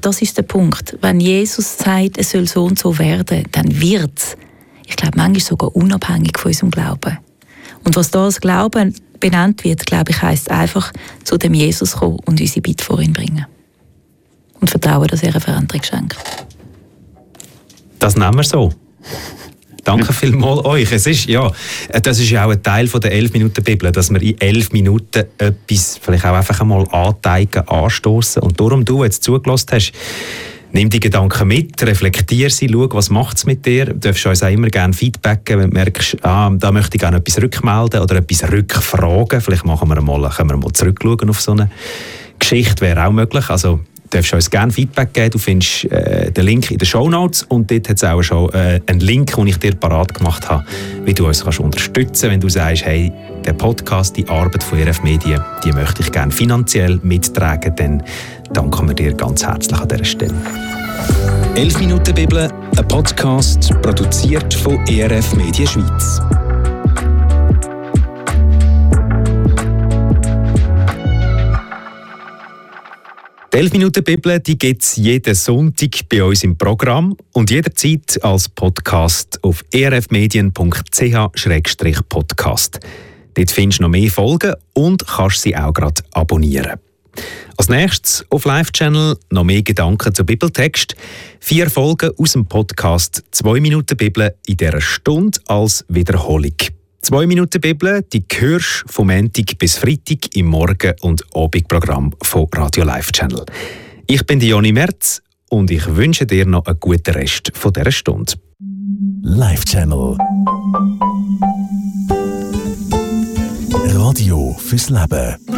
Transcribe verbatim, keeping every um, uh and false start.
das ist der Punkt. Wenn Jesus sagt, es soll so und so werden, dann wird es. Ich glaube, manchmal sogar unabhängig von unserem Glauben. Und was da als Glauben benannt wird, glaube ich, heisst einfach, zu dem Jesus kommen und unsere Bitte vor ihn bringen. Und vertrauen, dass er eine Veränderung schenkt. Das nehmen wir so. Danke vielmals euch. Es ist, ja, das ist ja auch ein Teil von der elf Minuten Bibel, dass wir in elf Minuten etwas vielleicht auch einfach einmal anteigen, anstoßen. Und darum du jetzt zugelassen hast, nimm die Gedanken mit, reflektier sie, schau, was macht es mit dir. Du darfst uns auch immer gerne Feedback geben, wenn du merkst, ah, da möchte ich gerne etwas rückmelden oder etwas rückfragen. Vielleicht machen wir mal, können wir mal zurückschauen auf so eine Geschichte, wäre auch möglich. Also, du darfst uns gerne Feedback geben. Du findest äh, den Link in den Shownotes und dort hat es auch schon äh, einen Link, den ich dir parat gemacht habe, wie du uns kannst unterstützen kannst, wenn du sagst, hey, der Podcast, die Arbeit von E R F Medien, die möchte ich gerne finanziell mittragen, dann danken wir dir ganz herzlich an dieser Stelle. elf Minuten Bibel, ein Podcast produziert von E R F Medien Schweiz. Die elf Minuten Bibel gibt es jeden Sonntag bei uns im Programm und jederzeit als Podcast auf e r f medien punkt c h slash podcast. Dort findest du noch mehr Folgen und kannst sie auch gerade abonnieren. Als nächstes auf Live-Channel noch mehr Gedanken zum Bibeltext. Vier Folgen aus dem Podcast zwei Minuten Bibel in dieser Stunde als Wiederholung. zwei Minuten Bibel, die hörst du vom Montag bis Freitag im Morgen- und Abendprogramm von Radio Live Channel. Ich bin Joni Merz und ich wünsche dir noch einen guten Rest von dieser Stunde. Live Channel. Radio fürs Leben.